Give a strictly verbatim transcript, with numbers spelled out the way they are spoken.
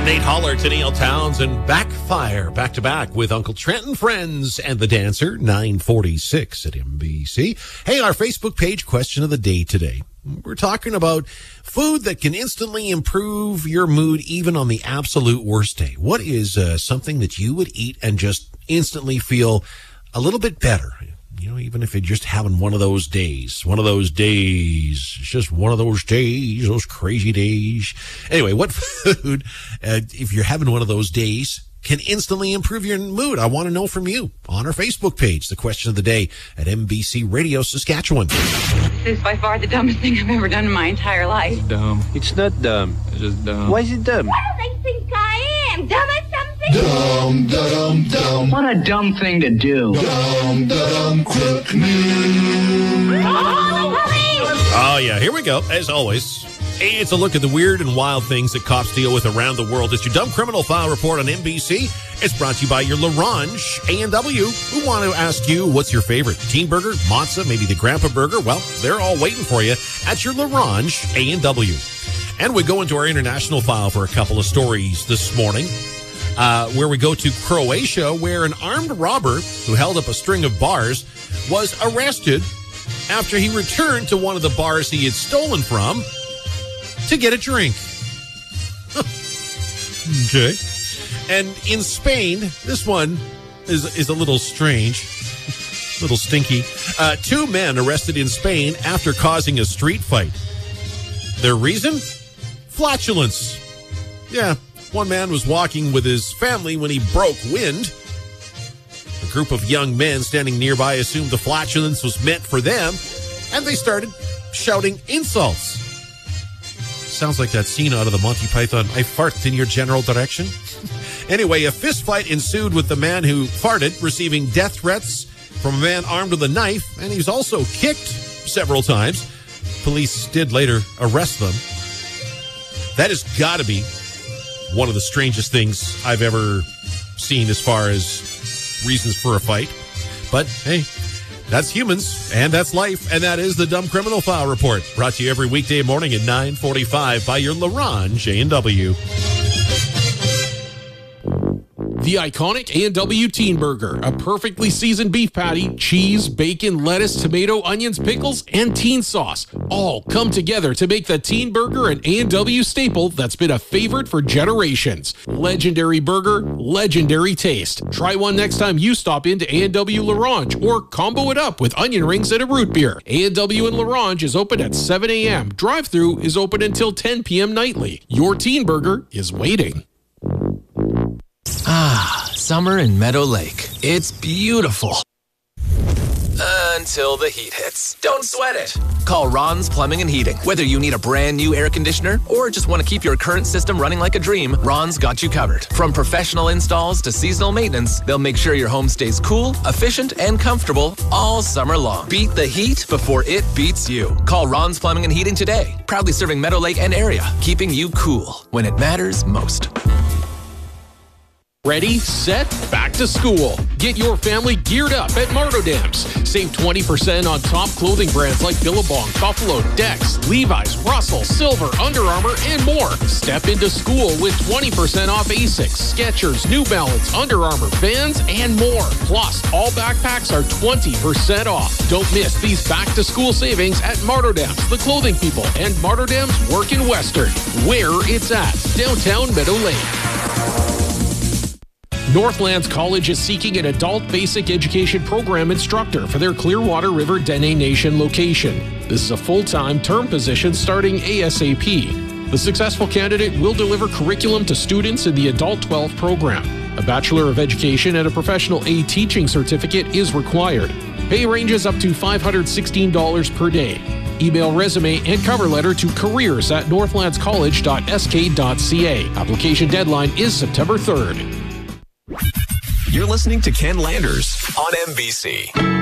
Nate Holler to Neil Townsend, Backfire, back to back with Uncle Trent and Friends and the Dancer, nine forty-six at M B C. Hey, our Facebook page question of the day today. We're talking about food that can instantly improve your mood even on the absolute worst day. What is uh, something that you would eat and just instantly feel a little bit better? You know, even if you're just having one of those days, one of those days, it's just one of those days, those crazy days. Anyway, what food, uh, if you're having one of those days, can instantly improve your mood? I want to know from you on our Facebook page. The question of the day at M B C Radio Saskatchewan. This is by far the dumbest thing I've ever done in my entire life. It's dumb. It's not dumb. It's just dumb. Why is it dumb? What do they think I am? Dumb as something? Dumb, dumb, dumb. What a dumb thing to do. Dumb, dumb, quick news. Oh, yeah. Here we go. As always, it's a look at the weird and wild things that cops deal with around the world. It's your Dumb Criminal File Report on M B C. It's brought to you by your LaRange A and W. We want to ask you, what's your favorite? Teen Burger, Mozza, maybe the Grandpa Burger? Well, they're all waiting for you at your LaRange A and W. And we go into our international file for a couple of stories this morning, uh, where we go to Croatia, where an armed robber who held up a string of bars was arrested after he returned to one of the bars he had stolen from to get a drink. Okay. And in Spain, this one is is a little strange, a little stinky. Uh, two men arrested in Spain after causing a street fight. Their reason? Flatulence. Yeah, one man was walking with his family when he broke wind. A group of young men standing nearby assumed the flatulence was meant for them, and they started shouting insults. Sounds like that scene out of the Monty Python, I fart in your general direction. Anyway, a fist fight ensued with the man who farted receiving death threats from a man armed with a knife, and he was also kicked several times. Police did later arrest them. That has got to be one of the strangest things I've ever seen as far as reasons for a fight. But hey, that's humans, and that's life, and that is the Dumb Criminal File Report, brought to you every weekday morning at nine forty-five by your LaRange A and W. The iconic A and W Teen Burger, a perfectly seasoned beef patty, cheese, bacon, lettuce, tomato, onions, pickles, and teen sauce all come together to make the Teen Burger an A and W staple that's been a favorite for generations. Legendary burger, legendary taste. Try one next time you stop into A and W LaRange, or combo it up with onion rings and a root beer. A and W in LaRange is open at seven a.m. Drive-thru is open until ten p.m. nightly. Your Teen Burger is waiting. Ah, summer in Meadow Lake. It's beautiful. Until the heat hits. Don't sweat it. Call Ron's Plumbing and Heating. Whether you need a brand new air conditioner or just want to keep your current system running like a dream, Ron's got you covered. From professional installs to seasonal maintenance, they'll make sure your home stays cool, efficient, and comfortable all summer long. Beat the heat before it beats you. Call Ron's Plumbing and Heating today. Proudly serving Meadow Lake and area, keeping you cool when it matters most. Ready, set, back to school. Get your family geared up at Martodams. Save twenty percent on top clothing brands like Billabong, Buffalo, Dex, Levi's, Russell, Silver, Under Armour, and more. Step into school with twenty percent off Asics, Skechers, New Balance, Under Armour, Vans, and more. Plus, all backpacks are twenty percent off. Don't miss these back-to-school savings at Martodams, The Clothing People, and Martodams Work in Western, where it's at, downtown Meadow Lake. Northlands College is seeking an adult basic education program instructor for their Clearwater River Dene Nation location. This is a full-time term position starting ASAP. The successful candidate will deliver curriculum to students in the Adult twelve program. A Bachelor of Education and a Professional A Teaching certificate is required. Pay ranges up to five hundred sixteen dollars per day. Email resume and cover letter to careers at northlands college dot s k dot c a. Application deadline is September third. You're listening to Ken Landers on M B C.